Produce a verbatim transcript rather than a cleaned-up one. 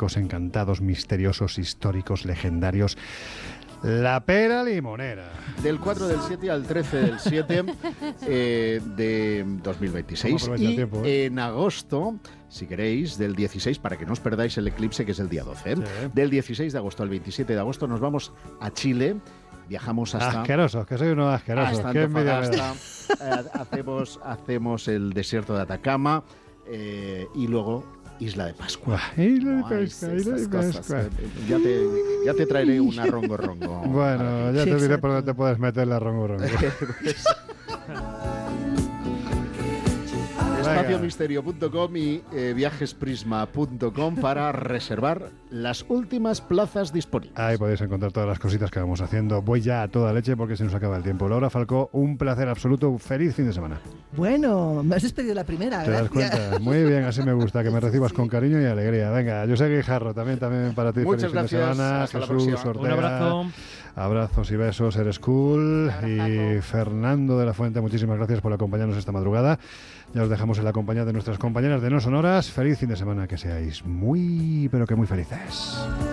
mágicos, encantados, misteriosos, históricos, legendarios. La Pera Limonera. Del cuatro del siete al trece del siete eh, de dos mil veintiséis. Y tiempo, ¿eh? En agosto, si queréis, del dieciséis, para que no os perdáis el eclipse, que es el día doce, ¿eh? Sí. Del dieciséis de agosto al veintisiete de agosto nos vamos a Chile. Viajamos hasta... Asquerosos, que soy uno asqueroso. Hasta Antofagasta. eh, hacemos, hacemos el desierto de Atacama eh, y luego... Isla de Pascua. Isla de Pascua, Isla de Pascua. Ya te, ya te traeré una rongo rongo. Bueno, ya te diré por dónde te puedes meter la rongo rongo. espacio misterio punto com y eh, viajes prisma punto com para reservar las últimas plazas disponibles. Ahí podéis encontrar todas las cositas que vamos haciendo. Voy ya a toda leche porque se nos acaba el tiempo. Laura Falcó, un placer absoluto. Feliz fin de semana. Bueno, me has despedido la primera, ¿Te das gracias. cuenta? Muy bien, así me gusta, que me recibas con cariño y alegría. Venga, José Guijarro, también, también para ti. Muchas feliz gracias. Fin de semana. Hasta Jesús la Ortega. Un abrazo. Abrazos y besos, eres cool. Y Fernando de la Fuente, muchísimas gracias por acompañarnos esta madrugada. Ya os dejamos en la compañía de nuestras compañeras de No Sonoras. Feliz fin de semana, que seáis muy, pero que muy felices.